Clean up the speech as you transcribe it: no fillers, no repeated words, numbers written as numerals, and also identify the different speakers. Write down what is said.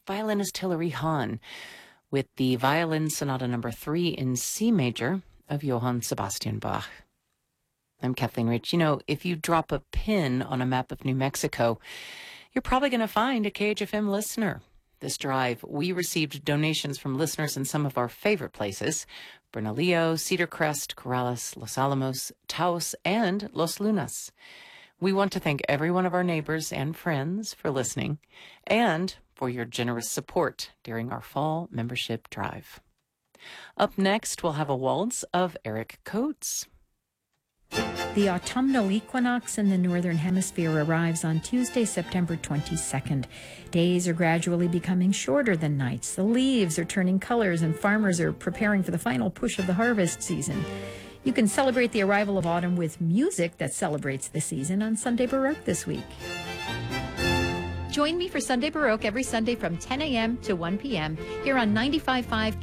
Speaker 1: violinist Hilary Hahn with the Violin Sonata Number 3 in C major of Johann Sebastian Bach. I'm Kathleen Rich. You know, if you drop a pin on a map of New Mexico, you're probably going to find a KHFM listener. This drive, we received donations from listeners in some of our favorite places: Bernalillo, Cedar Crest, Corrales, Los Alamos, Taos, and Los Lunas. We want to thank every one of our neighbors and friends for listening and for your generous support during our fall membership drive. Up next, we'll have a waltz of Eric Coates.
Speaker 2: The autumnal equinox in the Northern Hemisphere arrives on Tuesday, September 22nd. Days are gradually becoming shorter than nights. The leaves are turning colors and farmers are preparing for the final push of the harvest season. You can celebrate the arrival of autumn with music that celebrates the season on Sunday Baroque this week.
Speaker 3: Join me for Sunday Baroque every Sunday from 10 a.m. to 1 p.m. here on 95.5